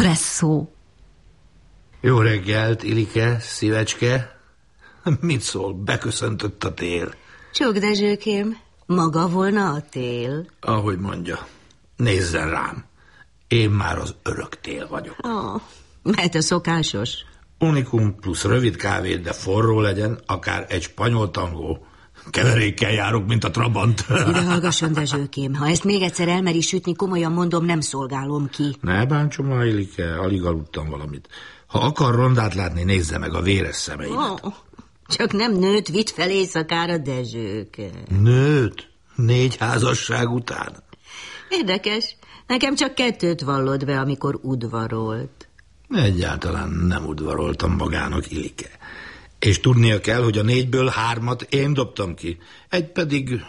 Presszó. Jó reggelt, Ilike, szívecske. Mit szól, beköszöntött a tél. Csók Dezsőkém, maga volna a tél? Ahogy mondja, nézzen rám. Én már az örök tél vagyok. Mert a szokásos. Unikum plusz rövid kávé, de forró legyen, akár egy spanyol tangó. Keverékkel járok, mint a Trabant. Ide hallgasson, Dezsőkém, ha ezt még egyszer elmeri sütni, komolyan mondom, nem szolgálom ki. Ne bántson már, Ilike, alig aludtam valamit. Ha akar rondát látni, nézze meg a véres szemeimet. Csak nem nőt vitt fel éjszakára, Dezsőke. Nőt? 4 házasság után? Érdekes. Nekem csak 2 vallott be, amikor udvarolt. Egyáltalán nem udvaroltam magának, Ilike. És tudnia kell, hogy a 4-ből 3-at én dobtam ki. Egy pedig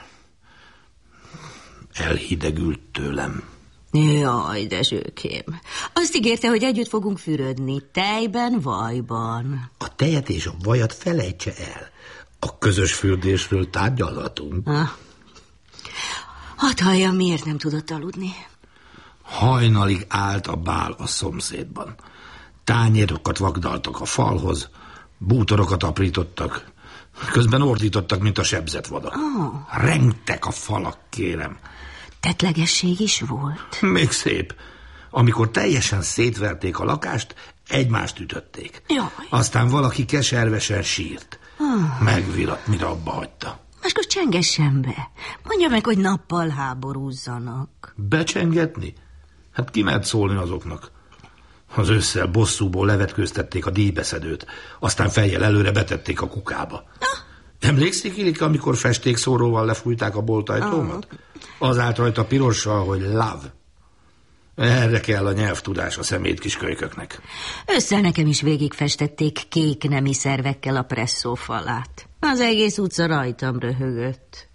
elhidegült tőlem. Jaj, Dezsőkém. Azt ígérte, hogy együtt fogunk fürödni, tejben, vajban. A tejet és a vajat felejtse el. A közös fürdésről tárgyalhatunk. Hadd halljam, miért nem tudott aludni. Hajnalig állt a bál a szomszédban. Tányérokat vagdaltak a falhoz, bútorokat aprítottak, közben ordítottak, mint a sebzett vadak. Rengtek a falak, kérem. Tettlegesség is volt. Még szép. Amikor teljesen szétverték a lakást, egymást ütötték. Jaj. Aztán valaki keservesen sírt. Megvilladt, mire abba hagyta. Máskor csengessen be. Mondja meg, hogy nappal háborúzzanak. Becsengetni? Hát ki mert szólni azoknak? Az ősszel bosszúból levetkőztették a díjbeszedőt, aztán fejjel előre betették a kukába. Emlékszik, Ilike, amikor festékszóróval lefújták a boltajtómat? Az állt rajta pirossal, hogy love. Erre kell a nyelvtudás a szemét kiskölyköknek. Ősszel nekem is végigfestették kék nemi szervekkel a presszó falát. Az egész utca rajtam röhögött.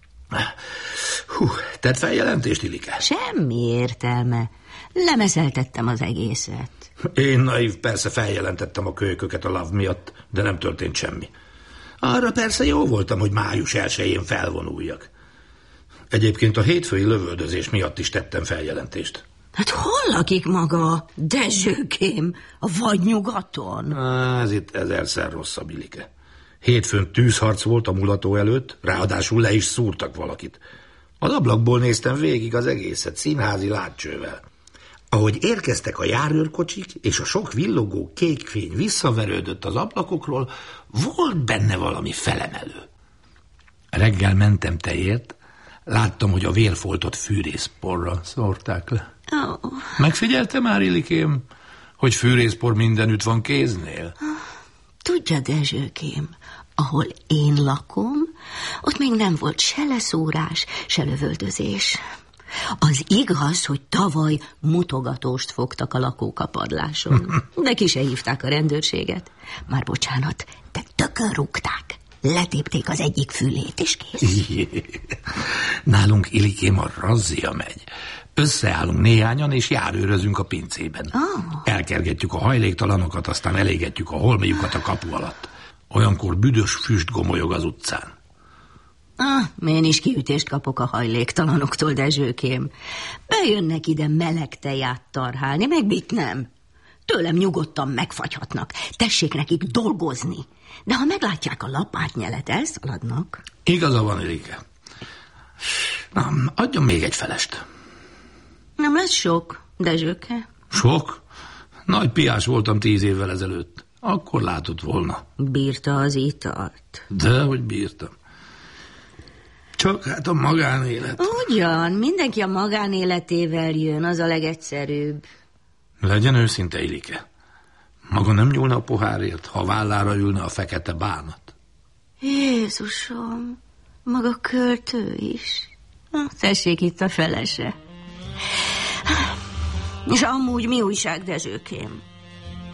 Tett feljelentést, Ilike? Semmi értelme. Lemeszeltettem az egészet. Én naív, persze feljelentettem a kölyköket a love miatt, de nem történt semmi. Arra persze jó voltam, hogy május 1-én felvonuljak. Egyébként a hétfői lövöldözés miatt is tettem feljelentést. Hát hol lakik maga, Dezsőkém? A vadnyugaton? Ez itt 1000-szer rosszabb, Ilike. Hétfőn tűzharc volt a mulató előtt, ráadásul le is szúrtak valakit. Az ablakból néztem végig az egészet, színházi látcsővel. Ahogy érkeztek a járőrkocsik, és a sok villogó kék fény visszaverődött az ablakokról, volt benne valami felemelő. Reggel mentem tejért, láttam, hogy a vérfoltot fűrészporral szórták le. Megfigyelte már, Ilikém, hogy fűrészpor mindenütt van kéznél? Tudja, Dezsőkém, ahol én lakom, ott még nem volt se leszúrás, se lövöldözés. Az igaz, hogy tavaly mutogatóst fogtak a lakókapadláson, de ki se hívták a rendőrséget. Már bocsánat, de tökön rúgták. Letépték az egyik fülét, és kész. Nálunk, Ilikém, a razzia megy. Összeállunk néhányan, és járőrözünk a pincében. Elkergetjük a hajléktalanokat, aztán elégetjük a holmiukat a kapu alatt. Olyankor büdös füst gomolyog az utcán. Én is kiütést kapok a hajléktalanoktól, Dezsőkém. Bejönnek ide meleg teját tarhálni, meg mit nem. Tőlem nyugodtan megfagyhatnak. Tessék nekik dolgozni. De ha meglátják a lapátnyelet, elszaladnak. Igaza van, Ilike. Na, adjon még egy felest. Nem lesz sok, Dezsőke. Sok? Nagy piás voltam 10 évvel ezelőtt. Akkor látott volna. Bírta az italt. Dehogy bírtam. Csak hát a magánélet. Ugyan, mindenki a magánéletével jön, az a legegyszerűbb. Legyen őszinte, Ilike. Maga nem nyúlna a pohárért, ha vállára ülne a fekete bánat? Jézusom, maga költő is. Tessék itt a felese. És amúgy mi újság, Dezsőkém?